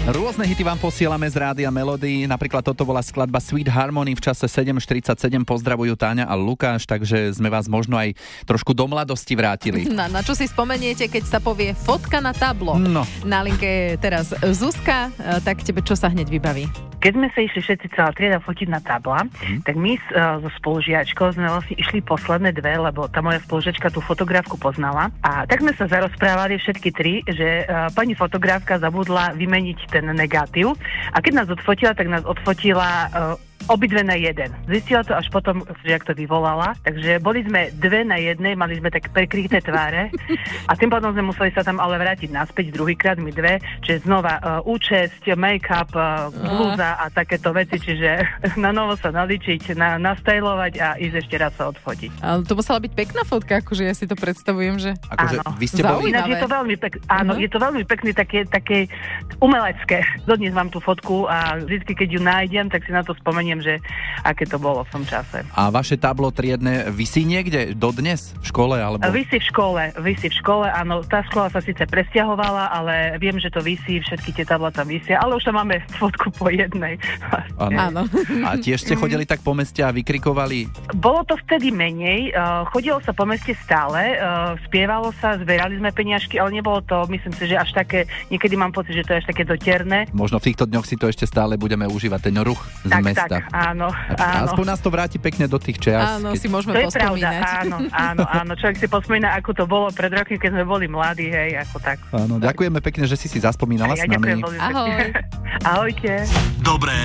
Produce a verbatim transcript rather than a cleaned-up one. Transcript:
Rôzne hity vám posielame z Rádia Melody, napríklad toto bola skladba Sweet Harmony v čase sedem štyridsaťsedem, pozdravujú Táňa a Lukáš, takže sme vás možno aj trošku do mladosti vrátili. Na, na čo si spomeniete, keď sa povie fotka na tablo? No. Na linke je teraz Zuzka, tak tebe čo sa hneď vybaví? Keď sme sa išli všetci celá trieda fotiť na tabla, mm. tak my uh, so spolužiačkou sme vlastne išli posledné dve, lebo tá moja spolužiačka tú fotografku poznala. A tak sme sa zarozprávali všetky tri, že uh, pani fotografka zabudla vymeniť ten negatív. A keď nás odfotila, tak nás odfotila uh, obidve na jeden. Zistila to až potom, že ak to vyvolala. Takže boli sme dve na jednej, mali sme tak prekryté tváre a tým potom sme museli sa tam ale vrátiť naspäť druhýkrát, my dve, čiže znova uh, účesť, make-up, uh, blúza a takéto veci, čiže na novo sa naličiť, na, nastajlovať a ísť ešte raz sa odfotiť. Ale to musela byť pekná fotka, akože ja si to predstavujem, že... Akože áno. Vy ste boli... Ináč je to veľmi pekné, áno, uh-huh. je to veľmi pekný, také, také umelecké. Dodnes mám tú fotku a vždy, keď ju nájdem, tak si na to spomeniem, že aké to bolo v tom čase. A vaše tablo triedne visí niekde dodnes v škole? Alebo... Visí v škole, visí v škole, áno. Tá škola sa síce presťahovala, ale viem, že to visí, všetky tie tabla tam visia, ale už tam máme fotku po jednej. Áno. A tiež ste chodili tak po meste a vykrikovali? Bolo to vtedy menej, uh, chodilo sa po meste stále, uh, spievalo sa, zberali sme peniažky, ale nebolo to, myslím si, že až také, niekedy mám pocit, že to je až také doterné. Možno v týchto dňoch si to ešte stále budeme užívať, ten ruch z tak, mesta. Tak, áno, áno. Aspoň nás to vráti pekne do tých čias. Áno, keď... si môžeme to pospomínať. Je pravda, áno, áno, áno. Človek si pospomína, ako to bolo pred roky, keď sme boli mladí, hej, ako tak. Áno, ďakujeme pekne, že si si zaspomínala ja s nami. Ďakujem, ahoj. Ahojte. Dobré